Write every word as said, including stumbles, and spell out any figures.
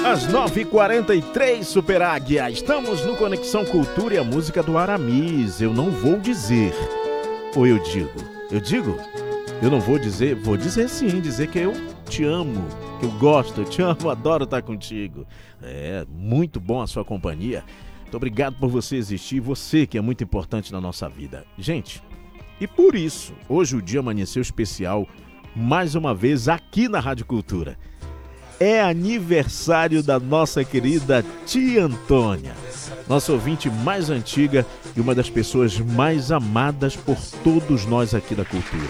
Às nove e quarenta e três, Super Águia, estamos no Conexão Cultura e a música do Aramis. Eu não vou dizer, ou eu digo, eu digo, eu não vou dizer, vou dizer sim, dizer que eu te amo, que eu gosto, eu te amo, adoro estar contigo. É, muito bom a sua companhia. Muito obrigado por você existir, você que é muito importante na nossa vida. Gente, e por isso, hoje o dia amanheceu especial, mais uma vez aqui na Rádio Cultura. É aniversário da nossa querida tia Antônia, nossa ouvinte mais antiga e uma das pessoas mais amadas por todos nós aqui da Cultura.